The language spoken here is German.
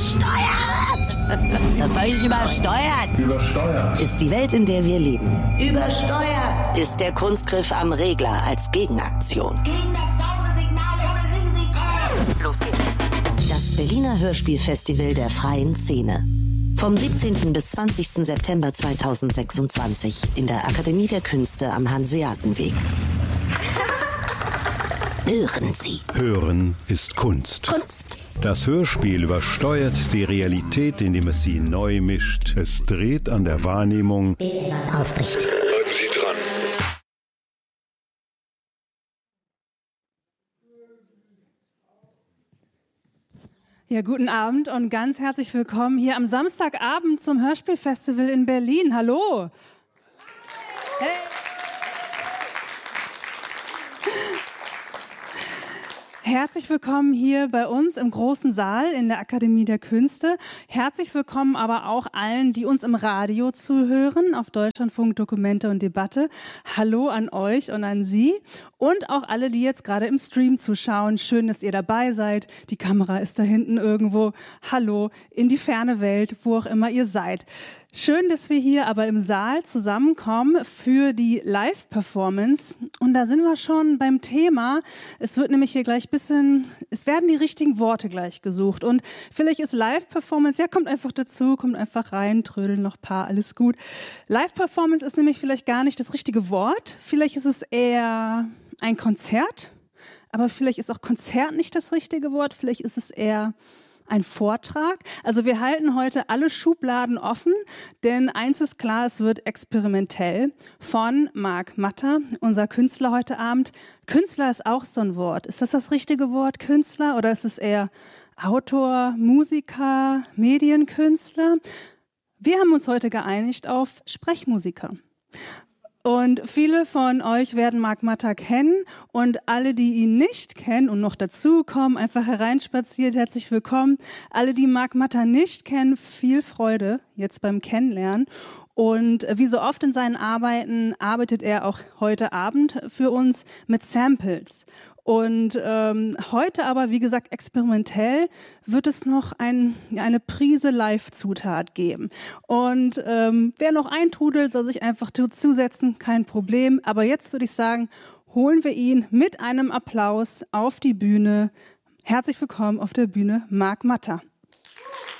So völlig übersteuert. Übersteuert. Ist die Welt, in der wir leben. Übersteuert. Ist der Kunstgriff am Regler als Gegenaktion. Gegen das saubere Signal ohne Risiko. Los geht's. Das Berliner Hörspielfestival der freien Szene. Vom 17. bis 20. September 2026 in der Akademie der Künste am Hanseatenweg. Hören Sie. Hören ist Kunst. Kunst. Das Hörspiel übersteuert die Realität, indem es sie neu mischt. Es dreht an der Wahrnehmung, Bis etwas aufbricht. Bleiben Sie dran. Ja, guten Abend und ganz herzlich willkommen hier am Samstagabend zum Hörspielfestival in Berlin. Hallo! Hey! Herzlich willkommen hier bei uns im großen Saal in der Akademie der Künste. Herzlich willkommen aber auch allen, die uns im Radio zuhören, auf Deutschlandfunk Dokumente und Debatte. Hallo an euch und an Sie und auch alle, die jetzt gerade im Stream zuschauen. Schön, dass ihr dabei seid. Die Kamera ist da hinten irgendwo. Hallo in die ferne Welt, wo auch immer ihr seid. Schön, dass wir hier aber im Saal zusammenkommen für die Live-Performance. Und da sind wir schon beim Thema. Es wird nämlich hier gleich es werden die richtigen Worte gleich gesucht. Und vielleicht ist Live-Performance, ja, kommt einfach dazu, kommt einfach rein, trödeln noch ein paar, alles gut. Live-Performance ist nämlich vielleicht gar nicht das richtige Wort. Vielleicht ist es eher ein Konzert. Aber vielleicht ist auch Konzert nicht das richtige Wort. Vielleicht ist es eher ein Vortrag. Also wir halten heute alle Schubladen offen, denn eins ist klar, es wird experimentell von Marc Matter, unser Künstler heute Abend. Künstler ist auch so ein Wort. Ist das richtige Wort, Künstler, oder ist es eher Autor, Musiker, Medienkünstler? Wir haben uns heute geeinigt auf Sprechmusiker. Und viele von euch werden Marc Matter kennen und alle, die ihn nicht kennen und noch dazu kommen, einfach hereinspaziert, herzlich willkommen. Alle, die Marc Matter nicht kennen, viel Freude jetzt beim Kennenlernen. Und wie so oft in seinen Arbeiten arbeitet er auch heute Abend für uns mit Samples. Und heute aber, wie gesagt, experimentell wird es noch eine Prise Live-Zutat geben. Und wer noch eintrudelt, soll sich einfach zusetzen, kein Problem. Aber jetzt würde ich sagen, holen wir ihn mit einem Applaus auf die Bühne. Herzlich willkommen auf der Bühne, Marc Matter.